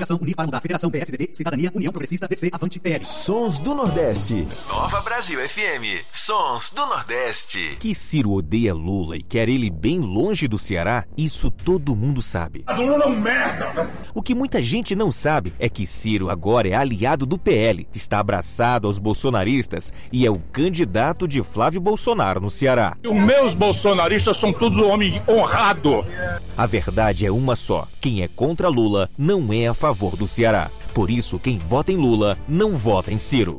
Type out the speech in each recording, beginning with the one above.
Coligação Unir para Mudar. Federação PSDB, Cidadania, União Progressista, DC, Avante, PL. Sons do Nordeste. Nova Brasil FM. Sons do Nordeste. Que Ciro odeia Lula e quer ele bem longe do Ceará, isso todo mundo sabe. A do Lula é um merda! O que muita gente não sabe é que Ciro agora é aliado do PL, está abraçado aos bolsonaristas e é o candidato de Flávio Bolsonaro no Ceará. Os meus bolsonaristas são todos homens honrados. A verdade é uma só: quem é contra Lula não é a favor do Ceará. Por isso, quem vota em Lula não vota em Ciro.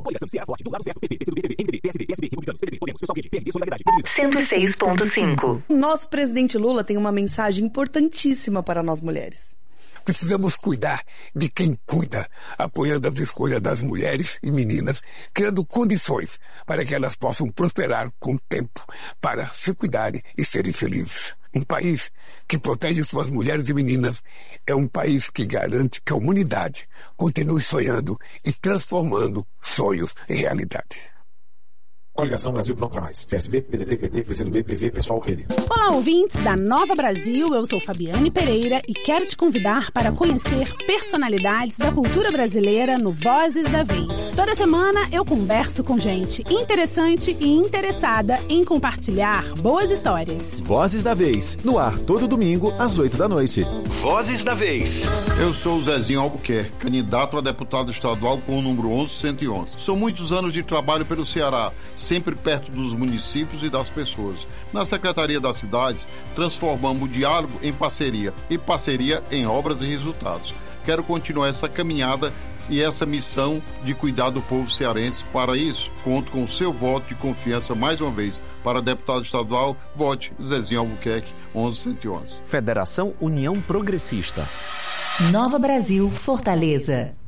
106.5. Nosso presidente Lula tem uma mensagem importantíssima para nós mulheres. Precisamos cuidar de quem cuida, apoiando as escolhas das mulheres e meninas, criando condições para que elas possam prosperar com o tempo, para se cuidarem e serem felizes. Um país que protege suas mulheres e meninas é um país que garante que a humanidade continue sonhando e transformando sonhos em realidade. Coligação Brasil Pronto para Mais. PSB, PDT, PT, PCdoB, PV, Pessoal, Rede. Olá, ouvintes da Nova Brasil. Eu sou Fabiane Pereira e quero te convidar para conhecer personalidades da cultura brasileira no Vozes da Vez. Toda semana eu converso com gente interessante e interessada em compartilhar boas histórias. Vozes da Vez, no ar todo domingo às 8 da noite. Vozes da Vez. Eu sou o Zezinho Albuquerque, candidato a deputado estadual com o número 11111. São muitos anos de trabalho pelo Ceará, sempre perto dos municípios e das pessoas. Na Secretaria das Cidades, transformamos o diálogo em parceria e parceria em obras e resultados. Quero continuar essa caminhada e essa missão de cuidar do povo cearense. Para isso, conto com o seu voto de confiança mais uma vez. Para deputado estadual, vote Zezinho Albuquerque, 11111. Federação União Progressista. Nova Brasil, Fortaleza.